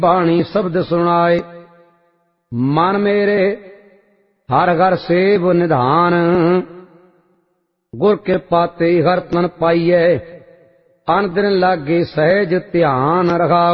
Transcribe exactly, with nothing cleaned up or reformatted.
ਬਾਣੀ ਸ਼ਬਦ ਸੁਣਾਏ। ਮਨ ਮੇਰੇ ਹਰ ਘਰ ਸੇਵ ਨਿਧਾਨ, ਗੁਰ ਕਿਰਪਾ ਤੇ ਹਰ ਤਨ ਪਾਈਐ। ਅਨ ਦਿਨ ਲਾਗੇ ਸਹਿਜ ਧਿਆਨ ਰਖਾਓ।